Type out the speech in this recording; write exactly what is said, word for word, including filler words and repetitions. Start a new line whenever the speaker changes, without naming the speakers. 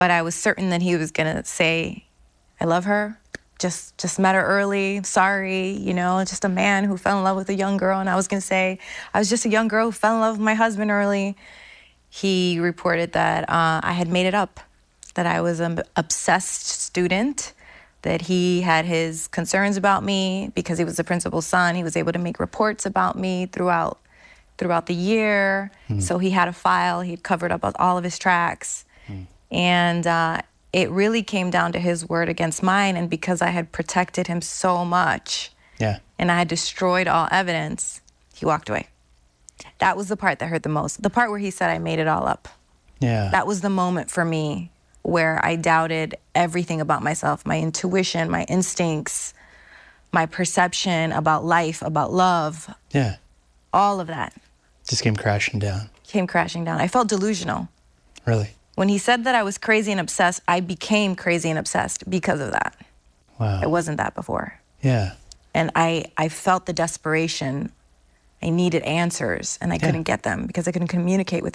But I was certain that he was gonna say, I love her, just just met her early, sorry, you know, just a man who fell in love with a young girl. And I was gonna say, I was just a young girl who fell in love with my husband early. He reported that uh, I had made it up, that I was an obsessed student, that he had his concerns about me because he was the principal's son. He was able to make reports about me throughout throughout the year. Mm. So he had a file. He'd covered up all of his tracks. Mm. And uh, it really came down to his word against mine. And because I had protected him so much,
yeah,
and I had destroyed all evidence, he walked away. That was the part that hurt the most. The part where he said I made it all up.
Yeah.
That was the moment for me where I doubted everything about myself, my intuition, my instincts, my perception about life, about love.
Yeah.
All of that.
Just came crashing down.
Came crashing down. I felt delusional.
Really?
When he said that I was crazy and obsessed, I became crazy and obsessed because of that.
Wow.
I wasn't that before.
Yeah.
And I, I felt the desperation. I needed answers, and I
yeah.
couldn't get them because I couldn't communicate with